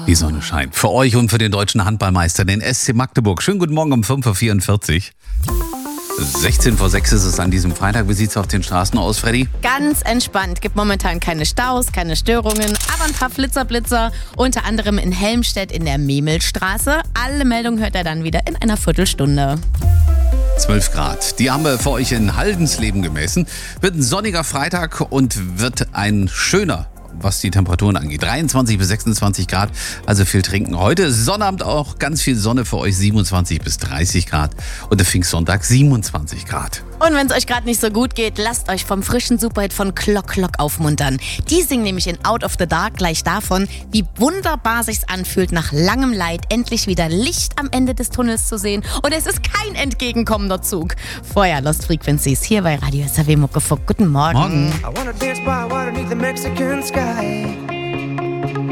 Die Sonne scheint. Für euch und für den deutschen Handballmeister, den SC Magdeburg. Schönen guten Morgen um 5.44 Uhr. 16 vor 6 ist es an diesem Freitag. Wie sieht es auf den Straßen aus, Freddy? Ganz entspannt. Gibt momentan keine Staus, keine Störungen, aber ein paar Flitzer. Unter anderem in Helmstedt in der Memilstraße. Alle Meldungen hört ihr dann wieder in einer Viertelstunde. 12 Grad. Die haben wir für euch in Haldensleben gemessen. Wird ein sonniger Freitag und wird ein schöner, was die Temperaturen angeht. 23 bis 26 Grad, also viel trinken. Heute Sonnabend auch ganz viel Sonne für euch, 27 bis 30 Grad. Und der Pfingstsonntag 27 Grad. Und wenn es euch gerade nicht so gut geht, lasst euch vom frischen Superhit von Clock aufmuntern. Die singen nämlich in Out of the Dark gleich davon, wie wunderbar sich's anfühlt, nach langem Leid endlich wieder Licht am Ende des Tunnels zu sehen. Und es ist kein entgegenkommender Zug. Vorher Lost Frequencies hier bei Radio SAW Muckefuck. Guten Morgen. Morgen. I wanna dance by water beneath the Mexican sky.